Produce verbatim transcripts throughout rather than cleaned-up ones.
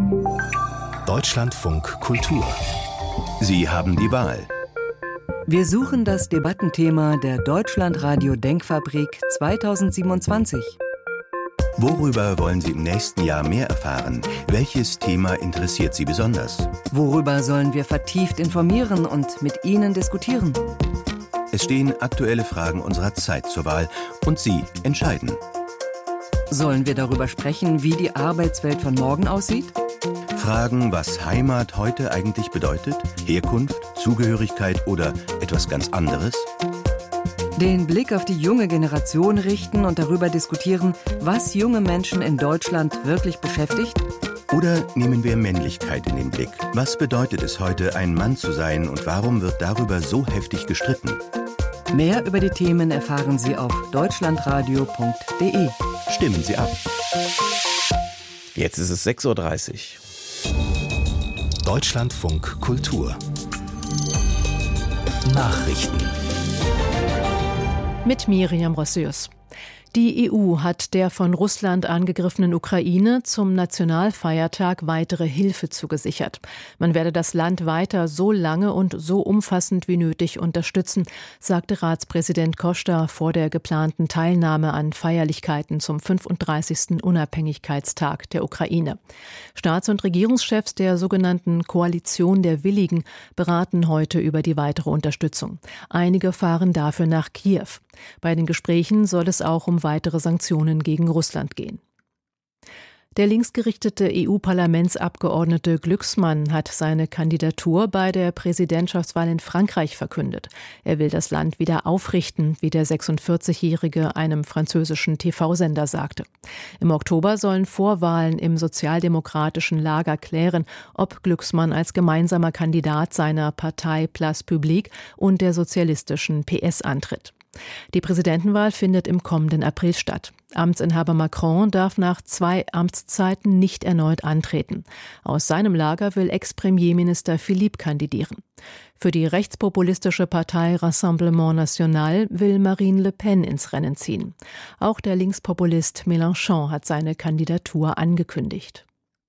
Deutschlandfunk Kultur. Sie haben die Wahl. Wir suchen das Debattenthema der Deutschlandradio Denkfabrik zweitausendsiebenundzwanzig. Worüber wollen Sie im nächsten Jahr mehr erfahren? Welches Thema interessiert Sie besonders? Worüber sollen wir vertieft informieren und mit Ihnen diskutieren? Es stehen aktuelle Fragen unserer Zeit zur Wahl und Sie entscheiden. Sollen wir darüber sprechen, wie die Arbeitswelt von morgen aussieht? Fragen, was Heimat heute eigentlich bedeutet? Herkunft, Zugehörigkeit oder etwas ganz anderes? Den Blick auf die junge Generation richten und darüber diskutieren, was junge Menschen in Deutschland wirklich beschäftigt? Oder nehmen wir Männlichkeit in den Blick? Was bedeutet es heute, ein Mann zu sein und warum wird darüber so heftig gestritten? Mehr über die Themen erfahren Sie auf deutschlandradio punkt de. Stimmen Sie ab. Jetzt ist es sechs Uhr dreißig. Deutschlandfunk Kultur. Nachrichten. Mit Miriam Rossius. Die E U hat der von Russland angegriffenen Ukraine zum Nationalfeiertag weitere Hilfe zugesichert. Man werde das Land weiter so lange und so umfassend wie nötig unterstützen, sagte Ratspräsident Costa vor der geplanten Teilnahme an Feierlichkeiten zum fünfunddreißigsten Unabhängigkeitstag der Ukraine. Staats- und Regierungschefs der sogenannten Koalition der Willigen beraten heute über die weitere Unterstützung. Einige fahren dafür nach Kiew. Bei den Gesprächen soll es auch um weitere Sanktionen gegen Russland gehen. Der linksgerichtete E U-Parlamentsabgeordnete Glucksmann hat seine Kandidatur bei der Präsidentschaftswahl in Frankreich verkündet. Er will das Land wieder aufrichten, wie der sechsundvierzigjährige einem französischen T V-Sender sagte. Im Oktober sollen Vorwahlen im sozialdemokratischen Lager klären, ob Glucksmann als gemeinsamer Kandidat seiner Partei Place Publique und der sozialistischen P S antritt. Die Präsidentenwahl findet im kommenden April statt. Amtsinhaber Macron darf nach zwei Amtszeiten nicht erneut antreten. Aus seinem Lager will Ex-Premierminister Philippe kandidieren. Für die rechtspopulistische Partei Rassemblement National will Marine Le Pen ins Rennen ziehen. Auch der Linkspopulist Mélenchon hat seine Kandidatur angekündigt.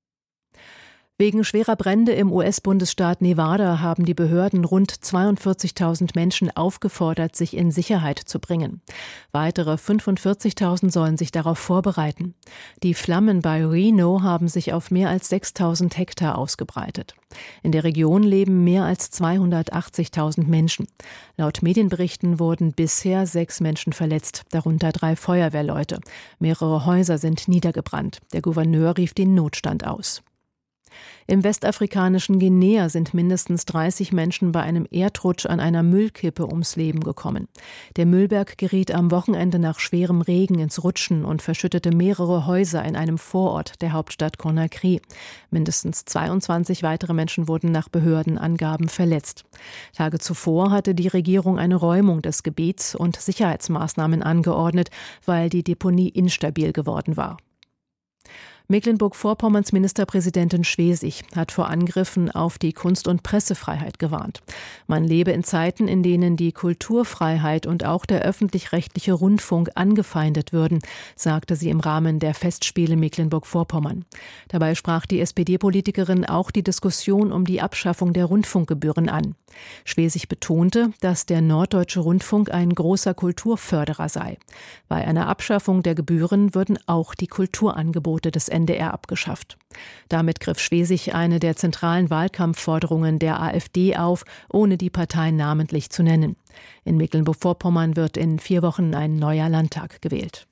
Wegen schwerer Brände im U S-Bundesstaat Nevada haben die Behörden rund zweiundvierzigtausend Menschen aufgefordert, sich in Sicherheit zu bringen. Weitere fünfundvierzigtausend sollen sich darauf vorbereiten. Die Flammen bei Reno haben sich auf mehr als sechstausend Hektar ausgebreitet. In der Region leben mehr als zweihundertachtzigtausend Menschen. Laut Medienberichten wurden bisher sechs Menschen verletzt, darunter drei Feuerwehrleute. Mehrere Häuser sind niedergebrannt. Der Gouverneur rief den Notstand aus. Im westafrikanischen Guinea sind mindestens dreißig Menschen bei einem Erdrutsch an einer Müllkippe ums Leben gekommen. Der Müllberg geriet am Wochenende nach schwerem Regen ins Rutschen und verschüttete mehrere Häuser in einem Vorort der Hauptstadt Conakry. Mindestens zweiundzwanzig weitere Menschen wurden nach Behördenangaben verletzt. Tage zuvor hatte die Regierung eine Räumung des Gebiets und Sicherheitsmaßnahmen angeordnet, weil die Deponie instabil geworden war. Mecklenburg-Vorpommerns Ministerpräsidentin Schwesig hat vor Angriffen auf die Kunst- und Pressefreiheit gewarnt. Man lebe in Zeiten, in denen die Kulturfreiheit und auch der öffentlich-rechtliche Rundfunk angefeindet würden, sagte sie im Rahmen der Festspiele Mecklenburg-Vorpommern. Dabei sprach die S P D-Politikerin auch die Diskussion um die Abschaffung der Rundfunkgebühren an. Schwesig betonte, dass der Norddeutsche Rundfunk ein großer Kulturförderer sei. Bei einer Abschaffung der Gebühren würden auch die Kulturangebote des N D R abgeschafft. Damit griff Schwesig eine der zentralen Wahlkampfforderungen der AfD auf, ohne die Partei namentlich zu nennen. In Mecklenburg-Vorpommern wird in vier Wochen ein neuer Landtag gewählt.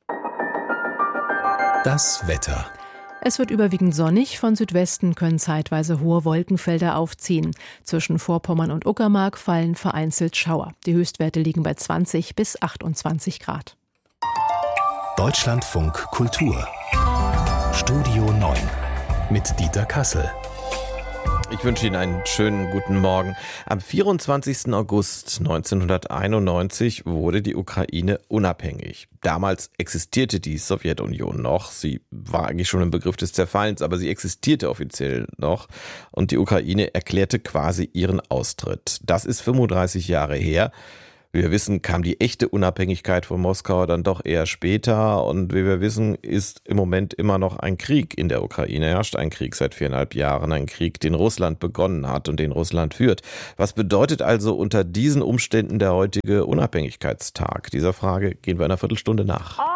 Das Wetter. Es wird überwiegend sonnig, von Südwesten können zeitweise hohe Wolkenfelder aufziehen. Zwischen Vorpommern und Uckermark fallen vereinzelt Schauer. Die Höchstwerte liegen bei zwanzig bis achtundzwanzig Grad. Deutschlandfunk Kultur. Studio neun mit Dieter Kassel. Ich wünsche Ihnen einen schönen guten Morgen. Am vierundzwanzigsten August neunzehnhunderteinundneunzig wurde die Ukraine unabhängig. Damals existierte die Sowjetunion noch. Sie war eigentlich schon im Begriff des Zerfallens, aber sie existierte offiziell noch. Und die Ukraine erklärte quasi ihren Austritt. Das ist fünfunddreißig Jahre her. Wie wir wissen, kam die echte Unabhängigkeit von Moskau dann doch eher später. Und wie wir wissen, ist im Moment immer noch ein Krieg in der Ukraine. Herrscht ein Krieg seit viereinhalb Jahren. Ein Krieg, den Russland begonnen hat und den Russland führt. Was bedeutet also unter diesen Umständen der heutige Unabhängigkeitstag? Dieser Frage gehen wir in einer Viertelstunde nach.